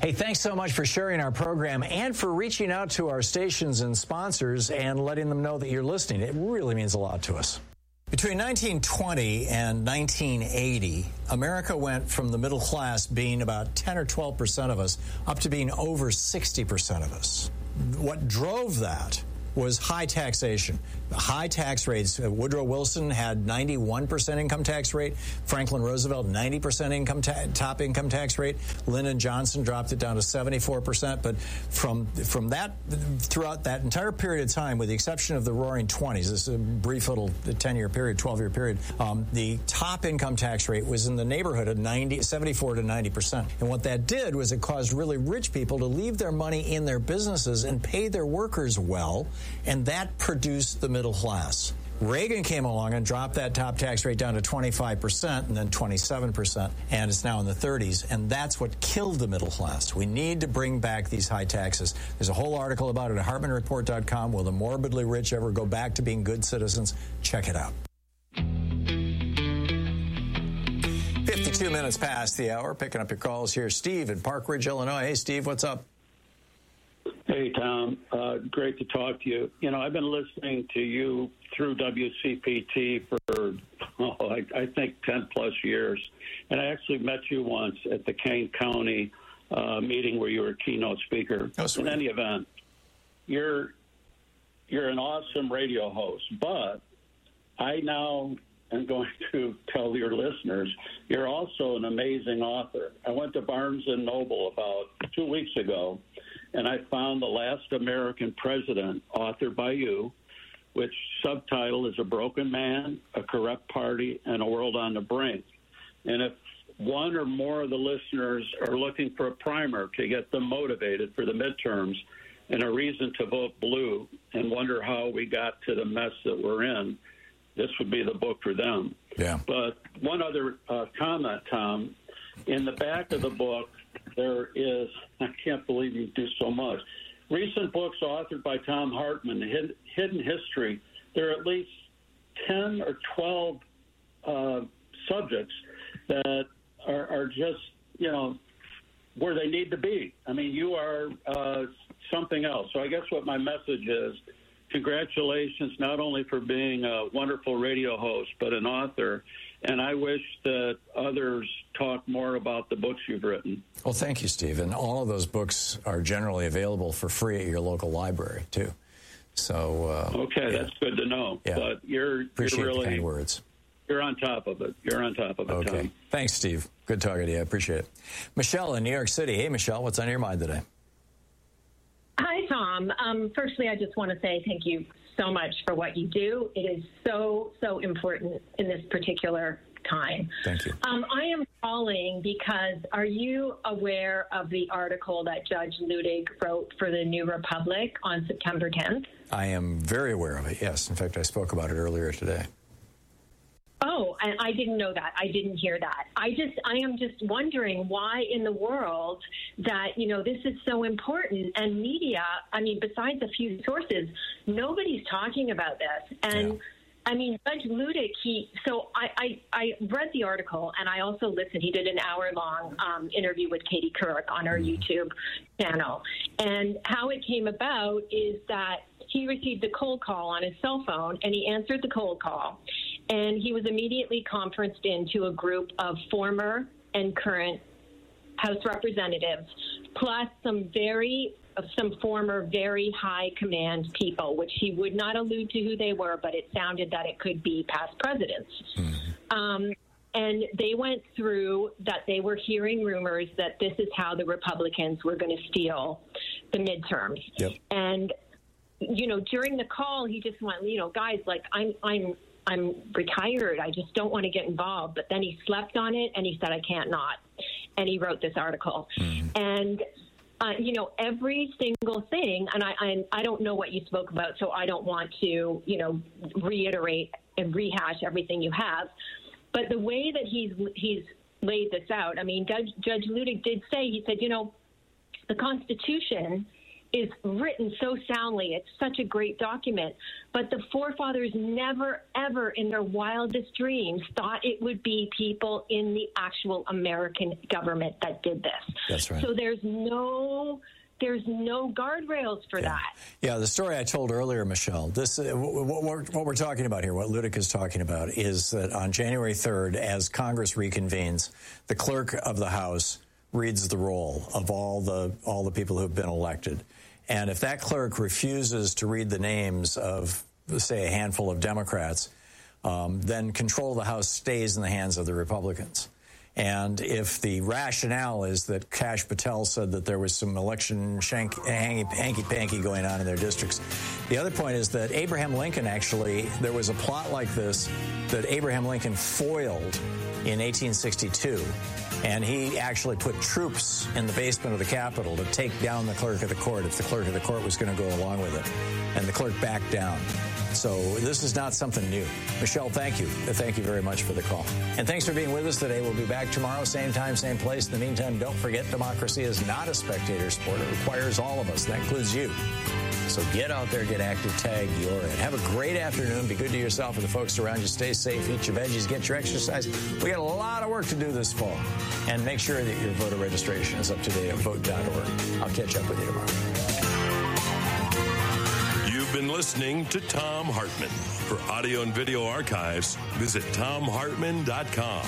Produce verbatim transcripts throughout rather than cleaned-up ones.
Hey, thanks so much for sharing our program and for reaching out to our stations and sponsors and letting them know that you're listening. It really means a lot to us. Between nineteen twenty and nineteen eighty, America went from the middle class being about ten or twelve percent of us up to being over sixty percent of us. What drove that was high taxation. High tax rates. Woodrow Wilson had ninety-one percent income tax rate. Franklin Roosevelt, ninety percent income ta- top income tax rate. Lyndon Johnson dropped it down to seventy-four percent. But from from that, throughout that entire period of time, with the exception of the Roaring Twenties, this is a brief little ten-year period, twelve-year period, um, the top income tax rate was in the neighborhood of ninety, seventy-four to ninety percent. And what that did was it caused really rich people to leave their money in their businesses and pay their workers well, and that produced the middle class. Reagan came along and dropped that top tax rate down to twenty-five percent and then twenty-seven percent, and it's now in the thirties, and that's what killed the middle class. We need to bring back these high taxes. There's a whole article about it at Hartman Report dot com. Will the morbidly rich ever go back to being good citizens? Check it out. fifty-two minutes past the hour. Picking up your calls here. Steve in Park Ridge, Illinois. Hey, Steve, what's up? Hey, Tom. Uh, great to talk to you. You know, I've been listening to you through W C P T for, oh, I, I think, ten plus years. And I actually met you once at the Kane County uh, meeting where you were a keynote speaker. Oh, sweet. In any event, you're, you're an awesome radio host. But I now am going to tell your listeners, you're also an amazing author. I went to Barnes and Noble about two weeks ago, and I found The Last American President, authored by you, which subtitle is A Broken Man, A Corrupt Party, and a World on the Brink. And if one or more of the listeners are looking for a primer to get them motivated for the midterms and a reason to vote blue and wonder how we got to the mess that we're in, this would be the book for them. Yeah. But one other uh, comment, Tom. In the back of the book, there is, I can't believe you do so much, recent books authored by Thom Hartmann, Hidden History. There are at least ten or twelve uh, subjects that are, are just, you know, where they need to be. I mean, you are uh, something else. So I guess what my message is, congratulations not only for being a wonderful radio host, but an author. And I wish that others talk more about the books you've written. Well, thank you, Steve. And all of those books are generally available for free at your local library, too. So, uh, okay, yeah. That's good to know. Yeah. But you're, Appreciate you're really, the kind words. You're on top of it. You're on top of it, Okay. Tom. Thanks, Steve. Good talking to you. I appreciate it. Michelle in New York City. Hey, Michelle, what's on your mind today? Hi, Tom. Um, firstly, I just want to say thank you so much for what you do. It is so, so important in this particular time. Thank you. Um, I am calling because are you aware of the article that Judge Luttig wrote for the New Republic on September tenth? I am very aware of it, yes. In fact, I spoke about it earlier today. Oh, and I didn't know that. I didn't hear that. I just, I am just wondering why in the world that, you know, this is so important. And media, I mean, besides a few sources, nobody's talking about this. And, yeah. I mean, Judge Luttig, he, so I, I, I read the article and I also listened. He did an hour-long um, interview with Katie Couric on our mm. YouTube channel. And how it came about is that he received a cold call on his cell phone and he answered the cold call. And he was immediately conferenced into a group of former and current House representatives, plus some very, some former very high command people, which he would not allude to who they were, but it sounded that it could be past presidents. Mm-hmm. Um, and they went through that they were hearing rumors that this is how the Republicans were going to steal the midterms. Yep. And, you know, during the call, he just went, you know, guys, like, I'm, I'm, I'm retired. I just don't want to get involved. But then he slept on it and he said, I can't not. And he wrote this article. Mm. And, uh, you know, every single thing, and I, I I don't know what you spoke about, so I don't want to, you know, reiterate and rehash everything you have. But the way that he's he's laid this out, I mean, Judge, Judge Luttig did say, he said, you know, the Constitution is written so soundly. It's such a great document. But the forefathers never, ever in their wildest dreams thought it would be people in the actual American government that did this. That's right. So there's no... There's no guardrails for yeah. that. Yeah, the story I told earlier, Michelle, this, uh, what, we're, what we're talking about here, what Ludick is talking about, is that on January third, as Congress reconvenes, the clerk of the House reads the roll of all the all the people who have been elected. And if that clerk refuses to read the names of, say, a handful of Democrats, um, then control of the House stays in the hands of the Republicans. And if the rationale is that Kash Patel said that there was some election shank, hanky-panky going on in their districts, the other point is that Abraham Lincoln actually, there was a plot like this that Abraham Lincoln foiled in eighteen sixty-two, and he actually put troops in the basement of the Capitol to take down the clerk of the court if the clerk of the court was going to go along with it. And the clerk backed down. So this is not something new. Michelle, thank you. Thank you very much for the call. And thanks for being with us today. We'll be back tomorrow, same time, same place. In the meantime, don't forget, democracy is not a spectator sport. It requires all of us. That includes you. So get out there, get active, tag, you're in. Have a great afternoon. Be good to yourself and the folks around you. Stay safe, eat your veggies, get your exercise. We got a lot of work to do this fall. And make sure that your voter registration is up to date at vote dot org. I'll catch up with you tomorrow. You've been listening to Thom Hartmann. For audio and video archives, visit thom hartmann dot com.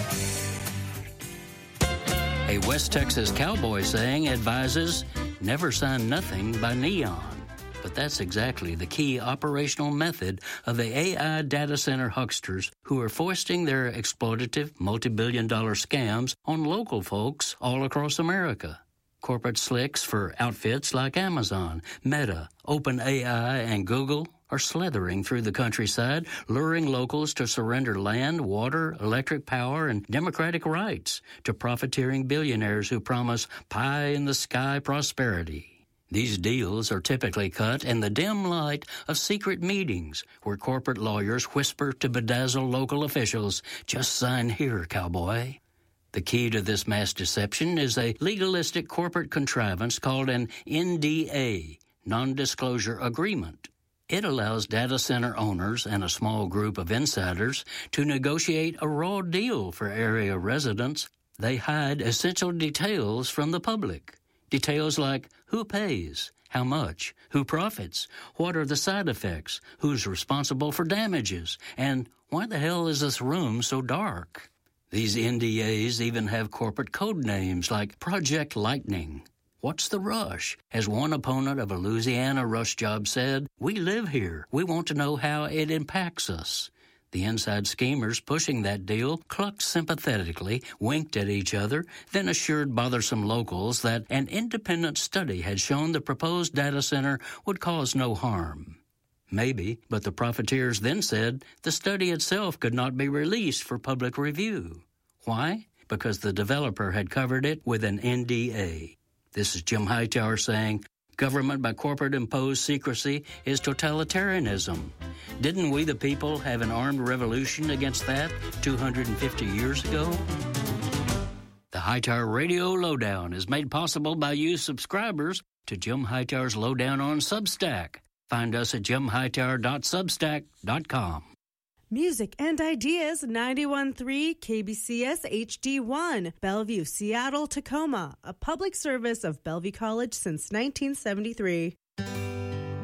A West Texas cowboy saying advises, never sign nothing by neon. But that's exactly the key operational method of the A I data center hucksters who are foisting their exploitative multi-billion dollar scams on local folks all across America. Corporate slicks for outfits like Amazon, Meta, OpenAI, and Google are slithering through the countryside, luring locals to surrender land, water, electric power, and democratic rights to profiteering billionaires who promise pie-in-the-sky prosperity. These deals are typically cut in the dim light of secret meetings where corporate lawyers whisper to bedazzle local officials, "Just sign here, cowboy." The key to this mass deception is a legalistic corporate contrivance called an N D A, non-disclosure agreement. It allows data center owners and a small group of insiders to negotiate a raw deal for area residents. They hide essential details from the public. Details like who pays, how much, who profits, what are the side effects, who's responsible for damages, and why the hell is this room so dark? These N D As even have corporate code names like Project Lightning. What's the rush? As one opponent of a Louisiana rush job said, "We live here. We want to know how it impacts us." The inside schemers pushing that deal clucked sympathetically, winked at each other, then assured bothersome locals that an independent study had shown the proposed data center would cause no harm. Maybe, but the profiteers then said the study itself could not be released for public review. Why? Because the developer had covered it with an N D A. This is Jim Hightower saying, government by corporate-imposed secrecy is totalitarianism. Didn't we the people have an armed revolution against that two hundred fifty years ago? The Hightower Radio Lowdown is made possible by you subscribers to Jim Hightower's Lowdown on Substack. Find us at jim hightower dot substack dot com. Music and Ideas, ninety-one point three K B C S H D one, Bellevue, Seattle, Tacoma, a public service of Bellevue College since nineteen seventy-three.